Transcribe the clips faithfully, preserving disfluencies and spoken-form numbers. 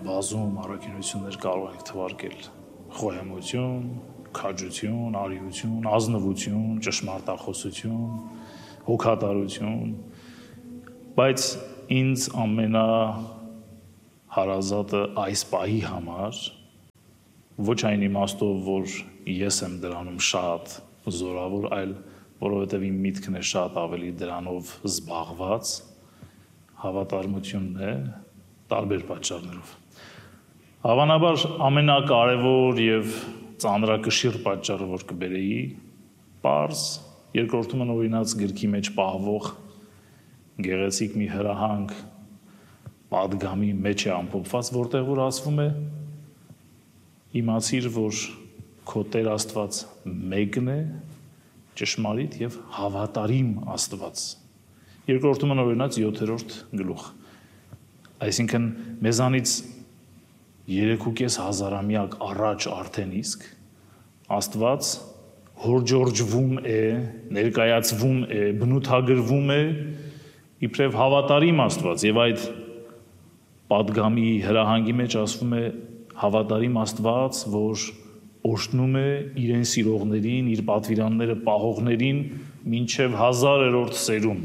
բազում առաքինություններ կարող ենք թվարկել. խոհեմություն, քաջություն, արիություն, ազնվություն, ճշմարտախոսություն, հոգատարություն, բայց ինձ ամենա հարազատը այս պահի համար ոչ այն իմաստով, որ ես եմ դրանում շատ զորավոր, այլ որովհետև իմ միտքն է շատ ավելի դրանով զբաղված, հավատարմությունն է տարբեր պատճառներով։ Հավանաբար ամենակարևոր եւ ծանրակշիռ պատճառը, որ կբերեի, պարզ երկրորդում օրինաց գրքի մեջ պահվող գեղեցիկ մի հրահանգ պատգամի մեջ է ամփոփված, որտեղ որ ասվում է. իմացիր, որ քո Տեր Աստված մեկն է, ճշմարիտ եւ հավատարիմ Աստված։ Երկրորդում օրինաց յոթերորդ գլուխ։ Այսինքն մեզանից երեքուկես հազարամյակ առաջ արդեն իսկ Աստված հորջորջվում է, ներկայացվում է, բնութագրվում է իբրև հավատարիմ Աստված եւ այդ պատգամի հրահանգի մեջ ասվում է հավատարիմ Աստված, որ օրհնում է իրեն սիրողներին, իր պատվիրանները պահողներին մինչև հազարերորդ սերունդ։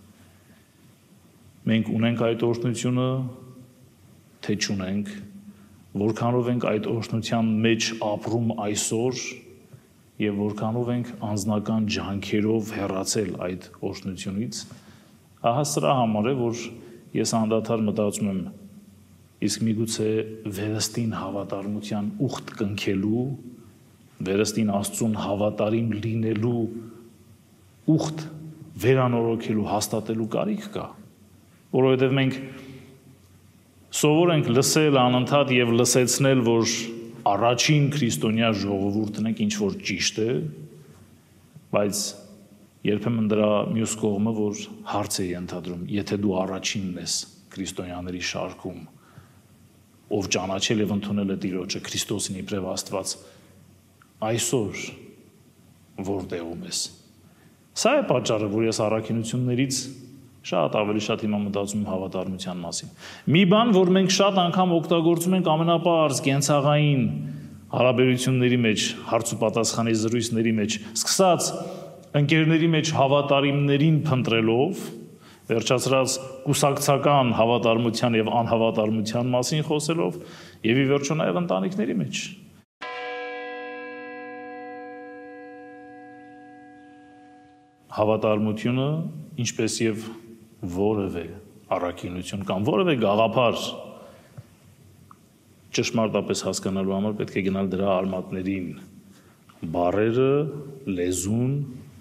Մենք ունենք այդ օրհնությունը, թե չունենք, որքանով ենք այդ օրհնության մեջ ապրում այսօր եւ որքանով ենք անձնական ջանքերով հեռացել այդ օրհնությունից, ահա սրա համար է, որ ես անդադար մտածում եմ, իսկ միգուցե վերստին հավատարմության ուխտ կնքելու, վերստին Աստծուն հավատարիմ լինելու ուխտ վերանորոգելու, հաստատելու կարիք կա, որովհետև մենք սովոր ենք լսել անընդհատ եւ լսեցնել, որ առաջին քրիստոնյա ժողովուրդն ենք, ինչ որ ճիշտ է, բայց երբեմն դրա մյուս կողմը, որ հարց է ենթադրում, եթե դու առաջինն ես քրիստոնյաների շարքում, ով ճանաչել եւ ընդունել է Տիրոջը Քրիստոսին իբրև Աստված, այսօր որտեղում ես։ Սա է պատճառը, որ ես առաքինություններից շատ ավելի շատ հիմա մտածում եմ հավատարմության մասին։ Մի բան, որ մենք շատ անգամ օգտագործում ենք ամենապարզ կենցաղային հարաբերությունների մեջ, հարց ու պատասխանի զրույցների մեջ, սկսած ընկերների մեջ հավատարիմներին փնտրելով, վերջացրած կուսակցական հավատարմության եւ անհավատարմության մասին խոսելով, եւ ի վերջո նաեւ ընտանիքների մեջ։ Հավատարմությունը, ինչպես եւ որևէ առաքինություն կամ որևէ գաղափար ճշմարտապես հասկանալու համար պետք է գնալ դրա արմատներին, բառերը, լեզուն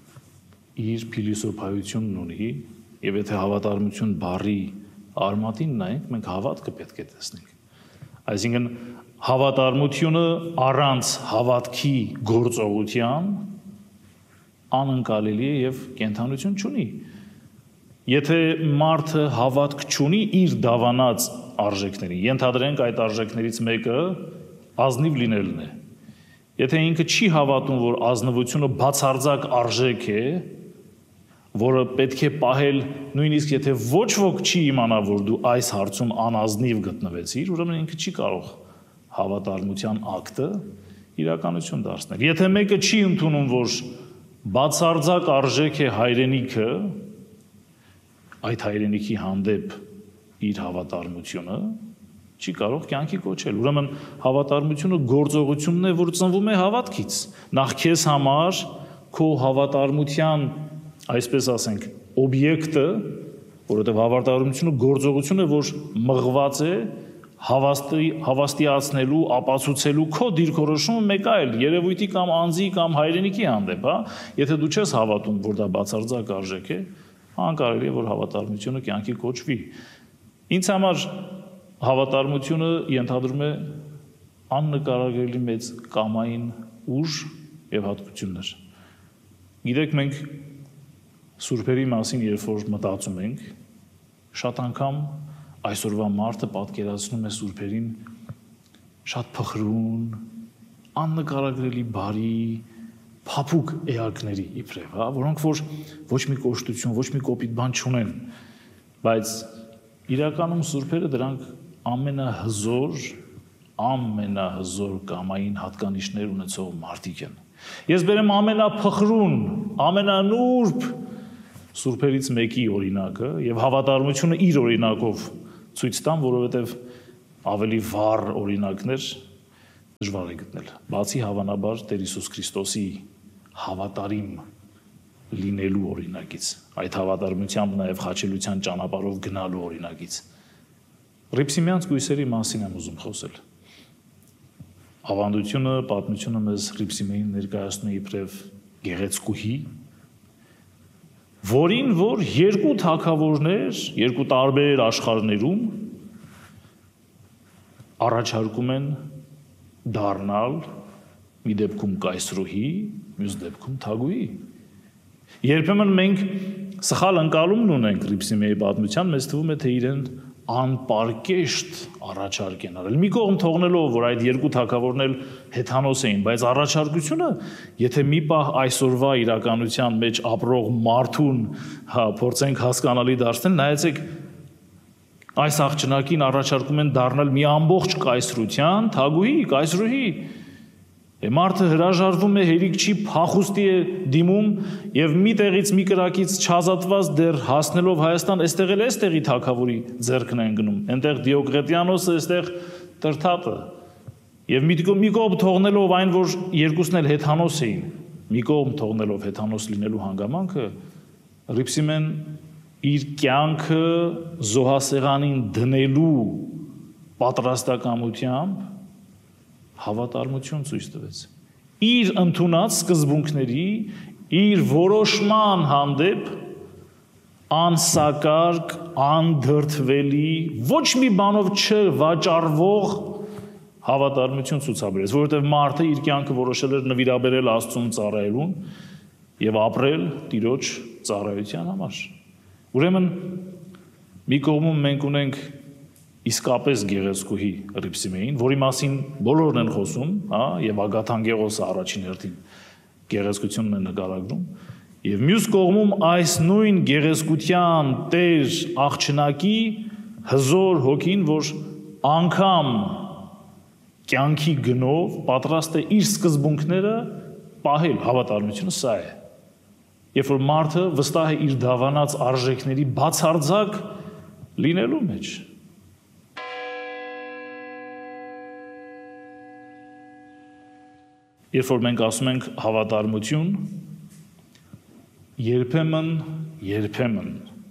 իր փիլիսոփայությունն ունի, եւ եթե հավատարմություն բառի արմատին նայենք, մենք հավատքը պետք է տեսնենք։ Այսինքն հավատարմությունը առանց հավատքի գործողության անընկալելի է եւ կենթանություն չունի։ Եթե մարդը հավատք չունի իր դավանած արժեքներին, ենթադրենք այդ արժեքներից մեկը ազնիվ լինելն է։ Եթե ինքը չի հավատում, որ ազնվությունը բացարձակ արժեք է, որը պետք է պահել, նույնիսկ եթե ոչ ոք չի իմանա, որ դու այս հարցում անազնիվ գտնվեցիր, ուրեմն ինքը չի կարող հավատարմության ակտը իրականություն դարձնել։ Եթե մեկը չի ընդունում, որ բացարձակ արժեք է հայրենիքը, այդ հայրենիքի հանդեպ իր հավատարմությունը, չի կարող կյանքի կոչել։ Ուրեմն հավատարմությունը գործողությունն է, որ ծնվում է հավատքից։ Նախ քեզ համար քո հավատարմության, այսպես ասենք, օբյեկտը, որովհետև հավատարմությունը գործողություն է, որ մղված է հավաստի, հավաստիացնելու, ապացուցելու քո դիրքորոշումը մեկ այլ երևույթի կամ անձի կամ հայրենիքի հանդեպ, հա, եթե դու չես հավատում, որ դա բացարձակ արժեք է, անկարելի է, որ հավատարմությունը կյանքի կոչվի։ Ինձ համար հավատարմությունը ենթադրում է աննկարագրելի մեծ կամային ուժ եւ հատկություններ։ Գիտեք, մենք սուրբերի մասին երբ որ մտածում ենք, շատ անգամ այսօրվա մարդը պատկերացնում է սուրբերին շատ փխրուն, աննկարագրելի բարի, փափուկ էակների իբրև, հա, որոնք որ ոչ մի կոշտություն, ոչ մի կոպիտ բան չունեն, բայց իրականում սուրբերը դրանք ամենահզոր, ամենահզոր կամային հատկանիշներ ունեցող մարդիկ են։ Ես բերեմ ամենափխրուն, ամենանուրբ սուրբերից մեկի օրինակը եւ հավատարմությունը իր օրինակով ցույց տամ, որովհետեւ ավելի վառ օրինակներ դժվար է գտնել։ Բացի հավանաբար Տեր Հիսուս Քրիստոսի հավատարիմ լինելու օրինակից, այդ հավատարմությամբ նաեւ խաչելության ճանապարհով գնալու օրինակից։ Ռիփսիմյանց գույսերի մասին եմ ուզում խոսել։ Ավանդությունը, պատմությունը մեզ Ռիփսիմեին ներկայացնում է իբրև գեղեցկուհի, որին որ երկու թագավորներ, երկու տարբեր աշխարհներում առաջարկում են դառնալ մի դեպքում կայսրուհի, մյուս դեպքում թագուհի։ Երբեմն մենք սխալ ընկալումն ունենք Ռիփսիմեի պատմության, մեզ թվում է թե իրեն անպարկեշտ առաջարկ են արել։ Մի կողմ թողնելով, որ այդ երկու թագավորն էլ հեթանոս էին, բայց առաջարկությունը, եթե մի պահ այսօրվա իրականության մեջ ապրող մարդուն, հա, փորձենք հասկանալի դարձնել, նայեցեք, այս աղջնակին առաջարկում են դառնալ մի ամբողջ կայսրության թագուհի, կայսրուհի։ Մարդը հրաժարվում է, հերիք չի, փախուստի է դիմում եւ մի տեղից մի կրակից չազատված դեռ հասնելով Հայաստան, այստեղ էլ էստեղի թագավորի ձեռքն են գնում։ Այնտեղ Դիոկլետիանոսը, այստեղ Տրթատը։ Եվ մի կողմ թողնելով այն, որ երկուսն էլ հեթանոս էին, մի կողմ թողնելով հեթանոս լինելու հանգամանքը, Ռիփսիմեն իր կյանքը զոհասեղանին դնելու պատրաստակամությամբ հավատարմություն ցույց տվեց։ Իր ընդունած սկզբունքների, իր որոշման հանդեպ անսակարկ, անդրդվելի, ոչ մի բանով չվաճառվող հավատարմություն ցուցաբերեց, որովհետև մարդը իր կյանքը որոշել էր նվիրաբերել Աստծուն ծառայելուն եւ ապրել Տիրոջ ծառայության համար։ Ուրեմն մի կողմում մենք ունենք իսկապես գեղեցկուհի Ռիփսիմեին, որի մասին բոլորն են խոսում, հա, եւ Ագաթանգեղոսը առաջին հերթին գեղեցկությունն է նկարագրում, եւ մյուս կողմում այս նույն գեղեցկության տեր աղջնակի հզոր հոգին, որ անգամ կյանքի գնով պատրաստ է իր սկզբունքները պահել, հավատարմությունը սա է։ Երբ որ մարդը վստահ է իր դավանած արժեքների բացարձակ լինելու մեջ։ Երբ որ մենք ասում ենք հավատարմություն, երբեմն, երբեմն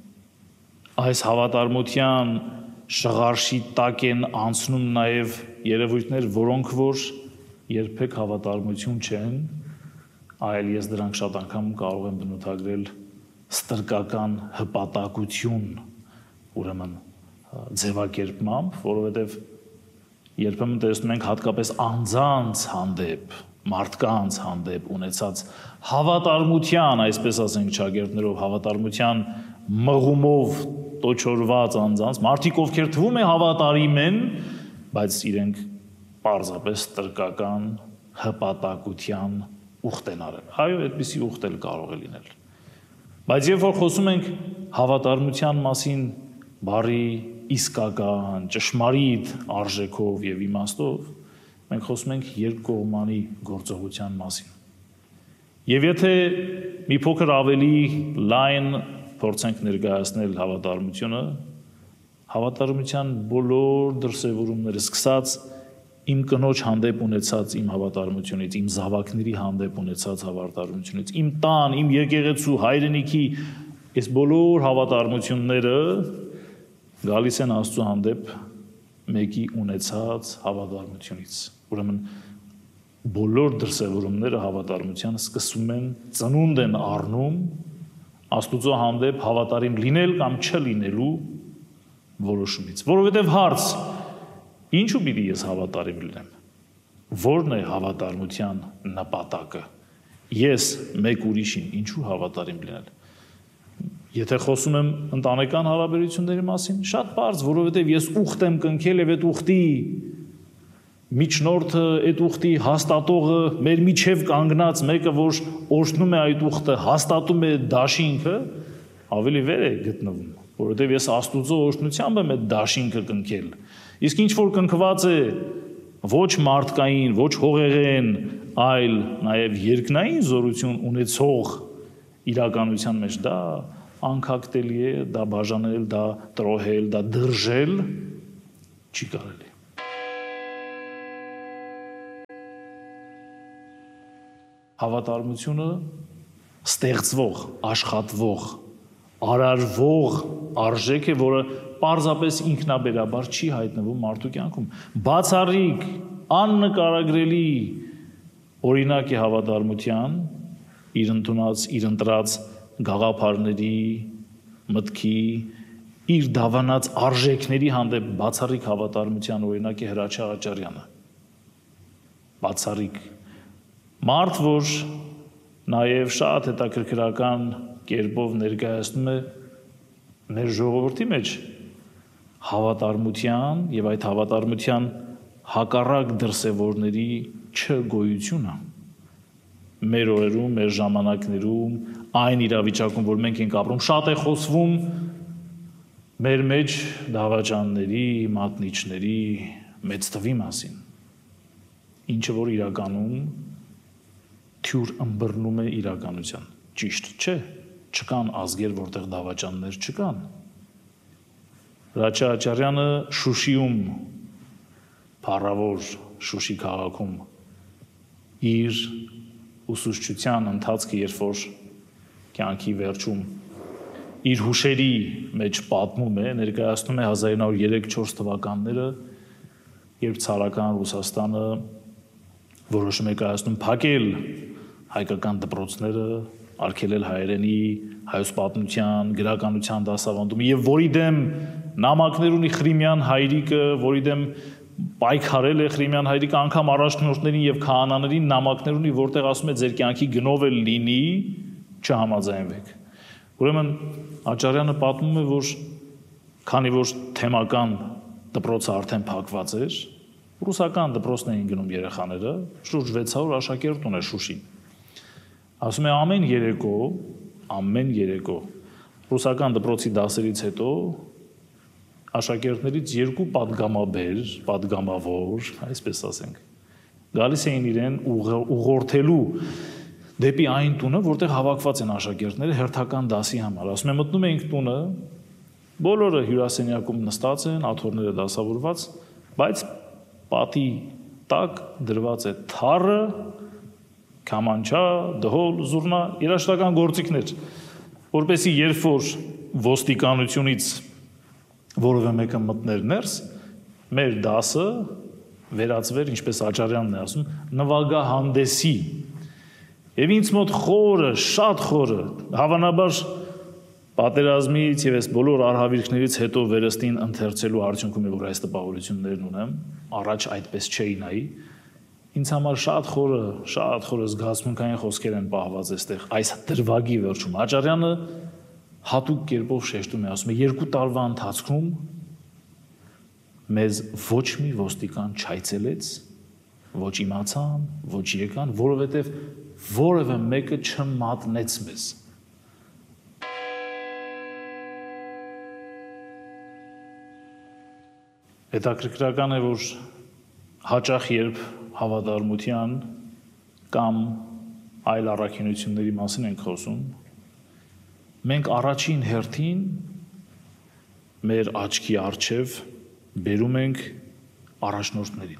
այս հավատարմության շղարշի տակ են անցնում նաև երևույթներ, որոնք որ երբեք հավատարմություն չեն, այլ ես դրանք շատ անգամ կարող եմ բնութագրել ստրկական հպատակություն, ուրեմն ձևակերպմամբ, որովհետև երբեմն տեսնում ենք հատկապես անձանց հանդեպ, մարդկանց հանդեպ ունեցած հավատարմության, այսպես ասենք ճագերտներով, հավատարմության մղումով տոչորված անձանց, մարդիկ ովքեր թվում է հավատարիմ են, բայց իրենք պարզապես ստրկական հպատակության ուխտ են արել։ Այո, այդպիսի ուխտ էլ կարող է լինել։ Բայց երբ որ խոսում ենք հավատարմության մասին բարի իսկական, ճշմարիտ արժեքով եւ իմաստով, մենք խոսում ենք երկկողմանի գործողության մասին։ Եվ եթե մի փոքր ավելի լայն փորձենք ներկայացնել հավատարմությունը, հավատարմության բոլոր դրսևորումները սկսած իմ կնոջ հանդեպ ունեցած իմ հավատարմությունից, իմ զավակների հանդեպ ունեցած հավատարմությունից, իմ տան, իմ եկեղեցու, հայրենիքի այս բոլոր հավատարմությունները գալիս են Աստծո հանդեպ մեկի ունեցած հավատարմությունից։ Ուրեմն բոլոր դրսևորումները հավատարմության սկսում են, ծնունդ են առնում Աստծո հանդեպ հավատարիմ լինել կամ չլինելու որոշումից։ Որովհետև հարց, ինչու պիտի ես հավատարիմ լինեմ։ Որն է հավատարմության նպատակը։ Ես մեկ ուրիշին ինչու հավատարիմ լինել։ Եթե խոսում եմ ընտանեկան հարաբերությունների մասին, շատ պարզ, որովհետև ես ուխտ եմ կնքել եւ այդ ուխտի միջնորդը, այդ ուխտի հաստատողը, մեր միջև կանգնած մեկը, որ օրհնում է այդ ուխտը, հաստատում է դաշինքը, ավելի վեր է գտնվում։ որովհետև ես Աստուծո օրհնությամբ եմ այդ դաշինքը կնքել։ Իսկ ինչ որ կնքված է ոչ մարդկային, ոչ հողեղեն, այլ նաև երկնային զորություն ունեցող իրականության մեջ դա անքակտելի է, դա բաժանել, դա տրոհել, դա դրժել չի կարելի։ Հավատարմությունը ստեղծվող, աշխատվող, արարվող արժեք է, որը պարզապես ինքնաբերաբար չի հայտնվում մարդու կյանքում։ Բացառիկ, աննկարագրելի օրինակ է հավատարմության իր ընդունած, իր ընտրած գաղափարների, մտքի, իր դավանած արժեքների հանդեպ բացառիկ հավատարմության օրինակ է Հրաչյա Աճարյանը։ Բացառիկ մարդ, որ նաև շատ հետաքրքրական կերպով ներկայացնում է մեր ժողովրդի մեջ հավատարմության եւ այդ հավատարմության հակառակ դրսևորների չգոյությունը մեր օրերում, մեր ժամանակներում, այն իրավիճակում, որ մենք ենք ապրում, շատ է խոսվում մեր մեջ դավաճանների, մատնիչների մեծ թվի մասին, ինչը որ իրականում թյուր ըմբռնում է իրականության։ Ճիշտ չէ, չկան ազգեր, որտեղ դավաճաններ չկան։ Հրաչյա Աճարյանը Շուշիում, փառավոր Շուշի քաղաքում իր ուսուցչության ընթացքը, երբ որ կյանքի վերջում իր հուշերի մեջ պատմում է, ներկայացնում է հազար ինը հարյուր երեք չորս թվականները, երբ ցարական Ռուսաստանը որոշում է կայացնում փակել հայկական դպրոցները, արգելել հայերենի, հայոց պատմության, գրականության դասավանդումը եւ որի դեմ նամակներ ունի Խրիմյան հայրիկը, որի դեմ պայքարել է Խրիմյան հայրիկը, անգամ առաջնորդներին եւ քահանաներին նամակներ ունի, որտեղ ասում է ձեր կյանքի գնով էլ լինի, չհամաձայնվեք։ Ուրեմն Աճարյանը պատմում է, որ քանի որ թեմական դպրոցը արդեն փակված էր, ռուսական դպրոցն էին գնում երեխաները, շուրջ վեց հարյուր աշակերտ ուներ Շուշին։ Ասում է ամեն երեկո, ամեն երեկո ռուսական դպրոցի դասերից հետո աշակերտներից երկու պատգամաբեր, պատգամավոր, այսպես ասենք, գալիս էին իրեն ուղղորդելու դեպի այն տունը, որտեղ հավաքված են աշակերտները հերթական դասի համար։ Ասում է մտնում էինք տունը, բոլորը հյուրասենյակում նստած են, աթոռները դասավորված, բայց պատի տակ դրված է թառը, քամանչա, դհոլ, զուռնա, երաժշտական գործիքներ, որպեսզի երբ որ ոստիկանությունից որևէ մեկը մտներ ներս, մեր դասը վերածվեր, ինչպես Աճարյանն է ասում, նվագահանդեսի։ Եվ ինձ մոտ խորը, շատ խորը, հավանաբար պատերազմից եւ այս բոլոր արհավիրքներից հետո վերստին ընթերցելու արդյունքում է, որ այս տպավորություններն ունեմ, առաջ այդպես չէի նայի, ինձ համար շատ խորը, շատ խորը զգացմունքային խոսքեր են պահված այստեղ այս դրվագի վերջում։ Աճարյանը հատուկ կերպով շեշտում է, ասում է, երկու տարվա ընթացքում մեզ ոչ մի ոստիկան չայցելեց, ոչ իմացան, ոչ եկան, որովհետև որևէ մեկը չմատնեց մեզ։ Հետաքրքրական է, որ հաճախ երբ հավատարմության կամ այլ առաքինությունների մասին ենք խոսում, մենք առաջին հերթին մեր աչքի առջև բերում ենք առաջնորդներին։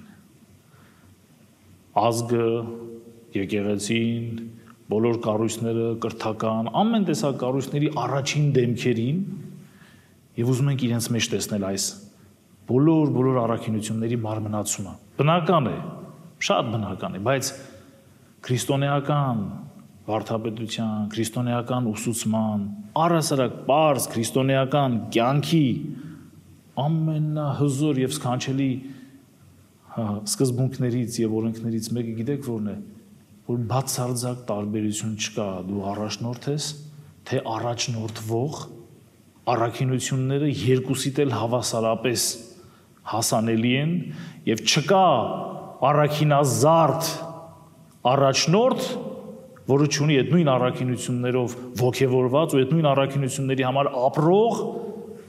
Ազգը, եկեղեցին, բոլոր կառույցները, կրթական, ամեն տեսակ կառույցների առաջին դեմքերին եւ ուզում ենք իրենց մեջ տեսնել այս բոլոր բոլոր առաքինությունների մարմնացումը։ Բնական է, շատ բնական է, բայց քրիստոնեական վարդապետության, քրիստոնեական ուսուցման, առհասարակ պարզ քրիստոնեական կյանքի ամենահզոր եւ սքանչելի սկզբունքներից եւ օրենքներից մեկը գիտեք որն է, որ բացարձակ տարբերություն չկա, դու առաջնորդ ես, թե առաջնորդվող, առաքինությունները երկուսիդ էլ հավասարապես հասանելի են եւ չկա առաքինազարդ առաջնորդ, որը չունի այդ նույն առաքինություններով ոգևորված ու այդ նույն առաքինությունների համար ապրող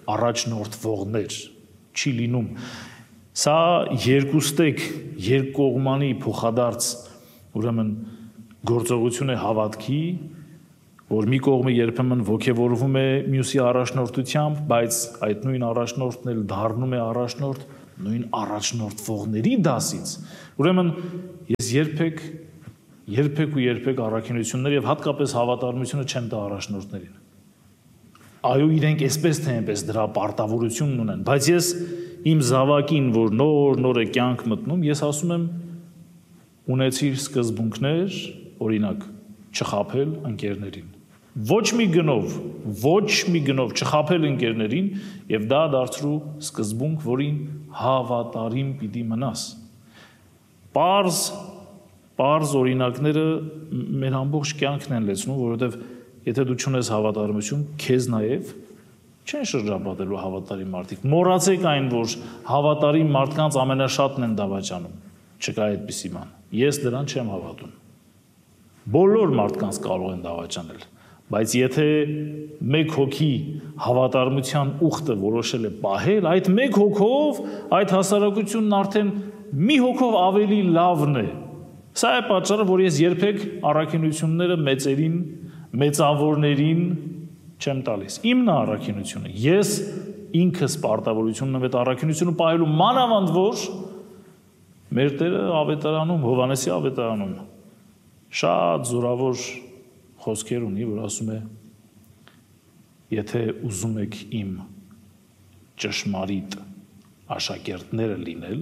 առաջնորդվողներ չի լինում։ Սա երկուստեք, երկկողմանի փոխադարձ ուրեմն գործողություն է հավատքի, որ մի կողմը երբեմն ոգևորվում է մյուսի առաջնորդությամբ, բայց այդ նույն առաջնորդն էլ դառնում է առաջնորդ նույն առաջնորդվողների դասից։ Ուրեմն ես երբեք երբեք ու երբեք առաքինություններ եւ հատկապես հավատարմությունը չեմ տա առաջնորդներին։ Այո, իրենք այսպես թե այնպես դրա պարտավորությունն ունեն, բայց ես իմ զավակին, որ նոր-նոր է կյանք մտնում, ես ասում եմ ունեցիր սկզբունքներ, օրինակ, չխաբել ընկերներին։ Ոչ մի գնով, ոչ մի գնով չխաբել ընկերներին եւ դա դարձրու սկզբունք, որին հավատարիմ պիտի մնաս։ Պարզ, պարզ օրինակները մեր ամբողջ կյանքն են լեցնում, որովհետեւ եթե դու չունես հավատարմություն, քեզ նաեւ չեն շրջապատելու հավատարիմ մարդիկ։ Մոռացեք այն, որ հավատարիմ մարդկանց ամենաշատն են դավաճանում։ Չկա այդպիսի բան։ Ես դրան չեմ հավատում։ Բոլոր մարդկանց կարող են դավաճանել, բայց եթե մեկ հոգի հավատարմության ուխտը որոշել է պահել, այդ մեկ հոգով այդ հասարակությունն արդեն մի հոգով ավելի լավն է։ Սա է պատճառը, որ ես երբեք առաքինությունները մեծերին, մեծավորներին չեմ տալիս։ Իմն է առաքինությունը։ Ես ինքս պարտավորությունն եմ այդ առաքինությունը պահելու, մանավանդ որ մեր Տերը ավետարանում, Հովհաննեսի ավետարանում շատ զորավոր խոսքեր ունի, որ ասում է. եթե ուզում եք իմ ճշմարիտ աշակերտները լինել,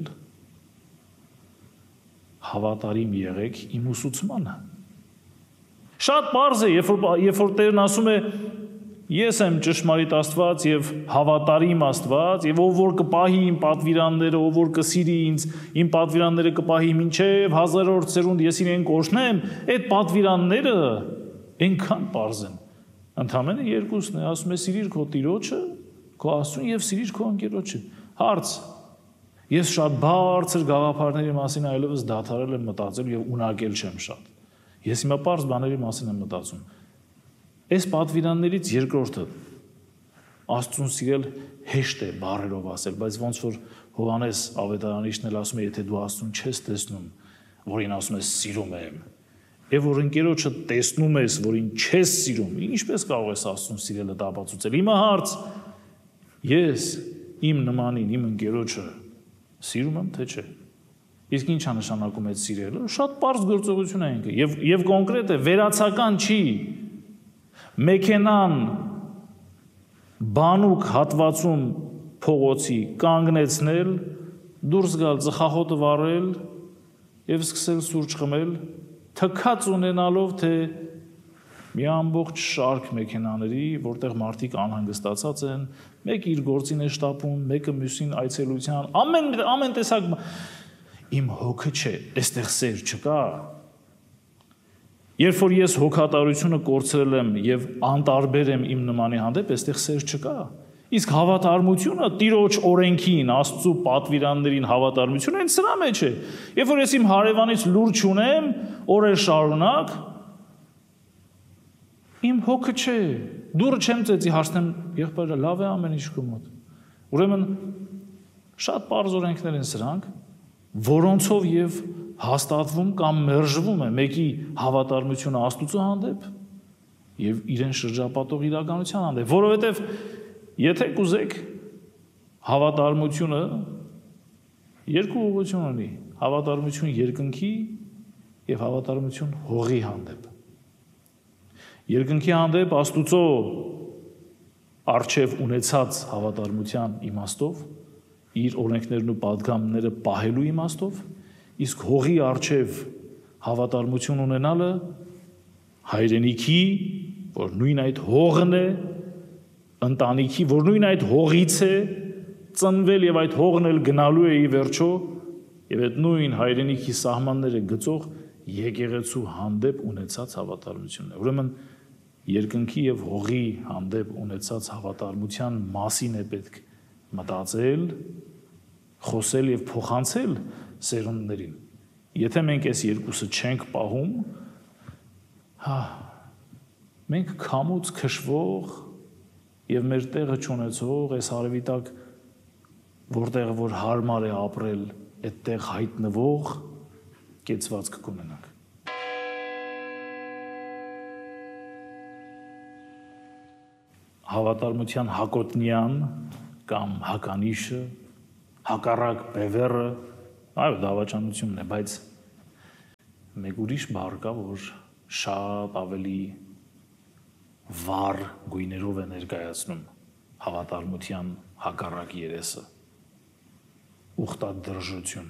հավատարիմ եղեք իմ ուսուցմանը։ Շատ պարզ է, երբ որ, երբ որ Տերն ասում է ես եմ ճշմարիտ Աստված եւ հավատարիմ Աստված, եւ ով որ կպահի իմ պատվիրանները, ով որ կսիրի ինձ, իմ պատվիրանները կպահի մինչեւ հազարորդ սերունդ ես իրեն կօրհնեմ, այդ պատվիրանները այնքան պարզ են։ Ընդամենը երկուսն է, ասում է սիրիր քո տիրոջը, քո Աստծուն եւ սիրիր քո ընկերոջը։ Հարց. ես շատ բարձր գաղափարների մասին այլևս դադարել եմ մտածել եւ ունակել չեմ շատ։ Ես հիմա պարզ բաների մասին եմ մտածում։ Այս պատվիրաններից երկրորդը Աստծուն սիրել հեշտ է բառերով ասել, բայց ոնց որ Հովհաննես ավետարանիչն էլ ասում է, եթե դու Աստծուն չես տեսնում, որին ասում ես սիրում եմ, եւ որ ընկերոջը տեսնում ես, որին չես սիրում, ինչպես կարող ես Աստծուն սիրելը ապացուցել։ Հիմա հարց. ես իմ նմանին, իմ ընկերոջը սիրում եմ, թե չէ։ Իսկ ի՞նչ է նշանակում այդ սիրելը։ Շատ պարզ գործողություն է ինքը եւ եւ կոնկրետ է, վերացական չի։ Մեքենան բանուկ հատվածում փողոցի կանգնեցնել, դուրս գալ, ծխախոտը վառել եւ սկսել սուրճ խմել, թքած ունենալով, թե մի ամբողջ շարք մեքենաների, որտեղ մարդիկ անհանգստացած են, մեկը իր գործին է շտապում, մեկը մյուսին այցելության, ամեն ամեն տեսակ իմ հոգը չէ, այստեղ սեր չկա։ Երբ որ ես հոգատարությունը կորցրել եմ եւ անտարբեր եմ իմ նմանի հանդեպ, այստեղ սեր չկա։ Իսկ հավատարմությունը Տիրոջ օրենքին, Աստծո պատվիրաններին հավատարմությունը այն սրա մեջ է։ Երբ որ ես իմ հարևանից լուր չունեմ, օրեր շարունակ, իմ հոգը չէ, դուրը չեմ ծեծի, հարցնեմ, եղբայրը, լավ է ամեն ինչ քո մոտ։ Ուրեմն շատ պարզ օրենքներ են սրանք, որոնցով եւ հաստատվում կամ մերժվում է մեկի հավատարմությունը Աստծո հանդեպ եւ իրեն շրջապատող իրականության հանդեպ, որովհետեւ եթե կուզեք հավատարմությունը երկու ուղղություն ունի, հավատարմություն երկնքի եւ հավատարմություն հողի հանդեպ։ Երկնքի հանդեպ Աստուծո արչեւ ունեցած հավատարմության իմաստով, իր օրենքներն ու պատգամները պահելու իմաստով, իսկ հողի արչեւ հավատարմություն ունենալը հայրենիքի, որ նույն այդ հողն է, ընտանիքի, որ նույն այդ հողից է ծնվել եւ այդ հողն էլ գնալու է ի վերջո եւ այդ նույն հայրենիքի սահմանները գծող եկեղեցու հանդեպ ունեցած հավատարմությունն է։ Ուրեմն երկնքի եւ հողի հանդեպ ունեցած հավատարմության մասին է պետք մտածել, խոսել եւ փոխանցել սերունդներին։ Եթե մենք այս երկուսը չենք պահում, հա, մենք քամուց քշվող, եւ մեր տեղը չունեցող այս արևի տակ որտեղ որ հարմար է ապրել, այդտեղ հայտնվող կեցվածք կունենանք։ Հավատարմության հակոտնյան կամ հականիշը, հակառակ բևեռը, այո, դավաճանությունն է, բայց մեկ ուրիշ բառ կա, որ շատ ավելի վառ գույներով է ներկայացնում հավատարմության հակառակ երեսը, ուխտադրժություն,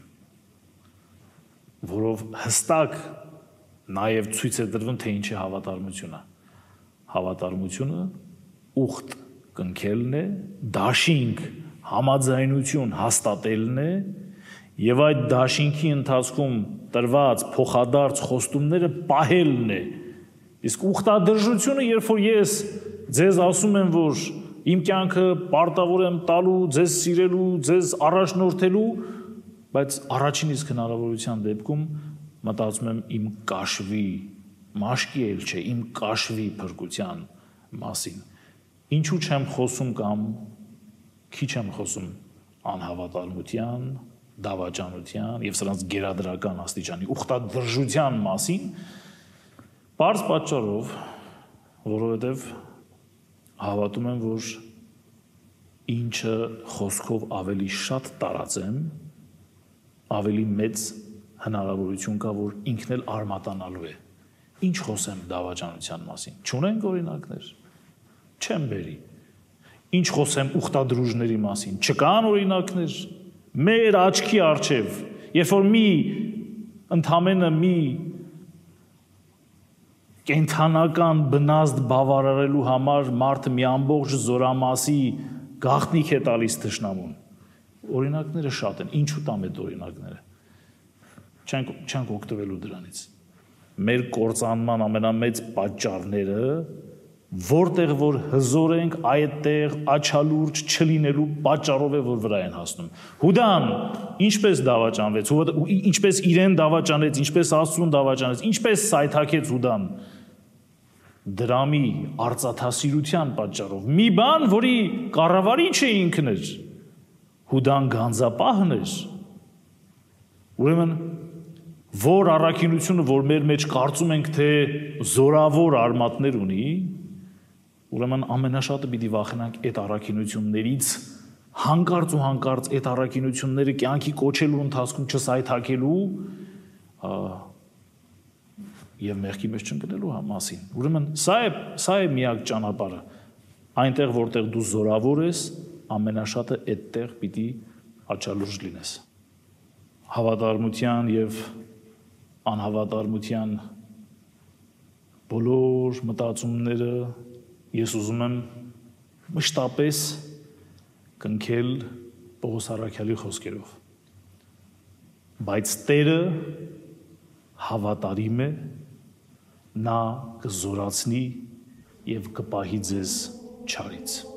որով հստակ նաև ցույց է տրվում, թե ինչ է հավատարմությունը։ Հավատարմությունը ուխտ կնքելն է, դաշինք համաձայնություն հաստատելն է եւ այդ դաշինքի ընթացքում տրված փոխադարձ խոստումները պահելն է։ Իսկ ուխտադրժությունը, երբ որ ես ձեզ ասում եմ, որ իմ կյանքը պարտավոր եմ տալու, ձեզ սիրելու, ձեզ առաջնորդելու, բայց առաջին իսկ հնարավորության դեպքում մտածում եմ իմ կաշվի, մաշկի էլ չէ, իմ կաշվի փրկության մասին։ Ինչու չեմ խոսում կամ քիչ եմ խոսում անհավատարմության, դավաճանության եւ սրանց գերադրական աստիճանի ուխտադրժության մասին, բարձ պատճառով, որովհետեւ հավատում եմ, որ ինչը խոսքով ավելի շատ տարածեմ, ավելի մեծ հնարավորություն կա, որ ինքն էլ արմատանալու է։ Ինչ խոսեմ դավաճանության մասին։ Չունենք օրինակներ։ Չեմ բերի։ Ինչ խոսեմ ուխտադրուժների մասին։ Չկան օրինակներ։ Մեր աչքի առջև, երբ որ մի ընդամենը մի կենթանական բնազդ բավարարելու համար մարդը մի ամբողջ զորամասի գաղտնիք է տալիս թշնամուն։ Օրինակները շատ են։ Ինչու տամ այդ օրինակները։ Չենք չենք օգտվելու դրանից։ Մեր կործանման ամենամեծ պատճառները, որտեղ որ հզոր ենք, այդտեղ աչալուրջ չլինելու պատճառով է, որ վրա են հասնում։ Հուդան ինչպես դավաճանվեց, ինչպես իրեն դավաճանեց, ինչպես Աստծուն դավաճանեց, ինչպես սայթաքեց Հուդան դրամի արծաթասիրության պատճառով։ Մի բան, որի կառավարիչը ինքն էր, Հուդան գանձապահն էր։ Ուրեմն որ առաքինությունը, որ մեր մեջ կարծում ենք, թե զորավոր արմատներ ունի, ուրեմն ամենաշատը պիտի վախենանք այդ առաքինություններից, հանկարծ ու հանկարծ այդ առաքինությունները կյանքի կոչելու ընթացքում չսայթաքելու եւ մեղքի մեջ չընկնելու մասին։ Ուրեմն սա է, սա է միակ ճանապարհը։ Այնտեղ, որտեղ դու զորավոր ես, ամենաշատը այդտեղ պիտի աչալուրջ լինես։ Հավատարմության եւ անհավատարմության բոլոր մտածումները ես ուզում եմ մշտապես կնքել Պողոս առաքյալի խոսքերով։ Բայց Տերը հավատարիմ է, նա կզորացնի եւ կպահի ձեզ չարից։